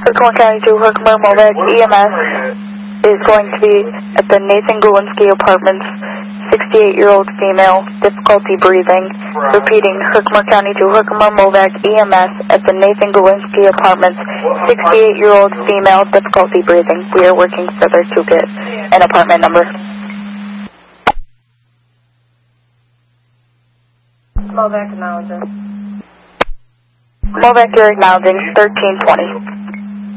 Herkimer County to Herkimer Movac EMS is going to be at the Nathan Gawinski Apartments, 68-year-old female, difficulty breathing. Repeating, Herkimer County to Herkimer Movac EMS at the Nathan Gawinski Apartments, 68-year-old female, difficulty breathing. We are working further to get an apartment number. Movac acknowledging. Movac, you're acknowledging 1320.